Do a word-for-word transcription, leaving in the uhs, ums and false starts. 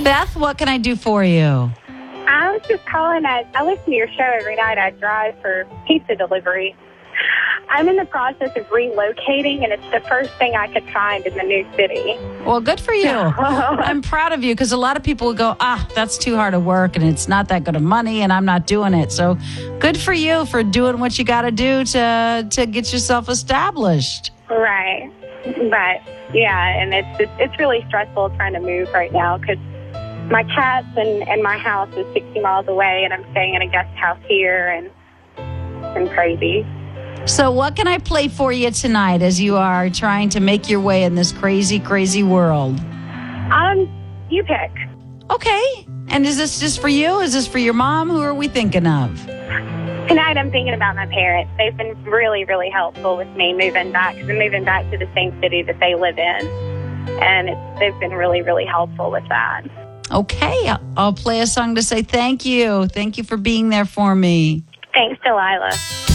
Beth, what can I do for you? I was just calling. I, I listen to your show every night. I drive for pizza delivery. I'm in the process of relocating, and it's the first thing I could find in the new city. Well, good for you. I'm proud of you because a lot of people would go, ah, that's too hard of work and it's not that good of money and I'm not doing it. So good for you for doing what you got to do to to get yourself established. Right. But, yeah, and it's just, it's really stressful trying to move right now because my cats and, and my house is sixty miles away, and I'm staying in a guest house here, and it's been crazy. So what can I play for you tonight as you are trying to make your way in this crazy, crazy world? Um, you pick. Okay. And is this just for you? Is this for your mom? Who are we thinking of? Tonight I'm thinking about my parents. They've been really, really helpful with me moving back, because I'm moving back to the same city that they live in. And it's, they've been really, really helpful with that. Okay. I'll play a song to say thank you. Thank you for being there for me. Thanks, Delilah.